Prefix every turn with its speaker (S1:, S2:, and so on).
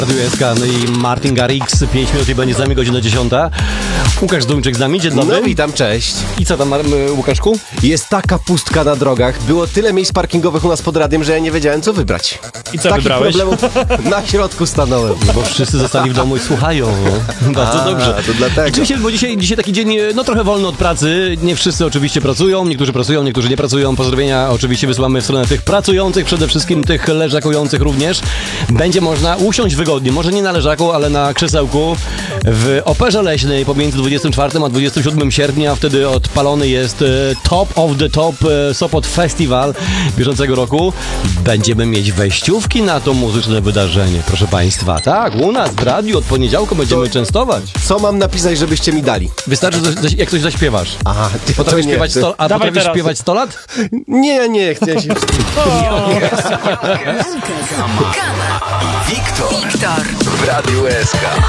S1: Radio SK, no i Martin Garrix, 5 minut i będzie z nami, godzina 10. Łukasz Zduńczyk z nami, dzień dobry.
S2: No witam, cześć.
S1: I co tam, Łukaszku?
S2: Jest taka pustka na drogach. Było tyle miejsc parkingowych u nas pod radiem, że ja nie wiedziałem, co wybrać.
S3: I co
S2: Takich
S3: wybrałeś?
S2: problemów na środku stanąłem.
S1: Bo wszyscy zostali w domu i słuchają. No. Bardzo dobrze.
S2: To dlatego.
S1: Oczywiście, bo dzisiaj taki dzień, no trochę wolny od pracy. Nie wszyscy oczywiście pracują, niektórzy nie pracują. Pozdrowienia oczywiście wysyłamy w stronę tych pracujących, przede wszystkim tych leżakujących również. Będzie można usiąść wygodnie, może nie na leżaku, ale na krzesełku w Operze Leśnej pomiędzy 24 a 27 sierpnia. Wtedy odpalony jest Top of the Top Sopot Festival bieżącego roku. Będziemy mieć wejściówki na to muzyczne wydarzenie, proszę Państwa. Tak, u nas w radiu od poniedziałku będziemy częstować.
S2: Co mam napisać, żebyście mi dali?
S1: Wystarczy, jak coś zaśpiewasz.
S2: Aha,
S1: Potrafisz śpiewać 100
S3: teraz.
S1: 100 lat?
S2: Nie, chcę się...
S4: Wiktor w Radiu SK.